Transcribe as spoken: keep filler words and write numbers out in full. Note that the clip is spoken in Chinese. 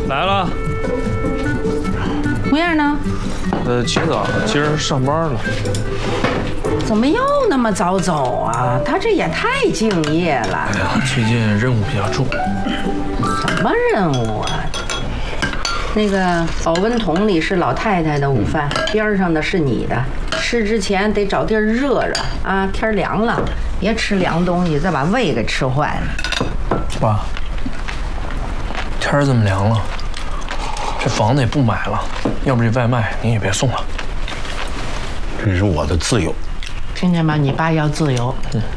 来了。 模样呢？ 呃，起早了，今儿上班了。 怎么又那么早走啊？他这也太敬业了。 哎呀，最近任务比较重。 什么任务啊？那个保温桶里是老太太的午饭，边上的是你的。吃之前得找地儿热热啊，天凉了，别吃凉东西，再把胃给吃坏了。 爸，天儿这么凉了，这房子也不买了，要不这外卖您也别送了。 这是我的自由。 听见吗？你爸要自由。嗯。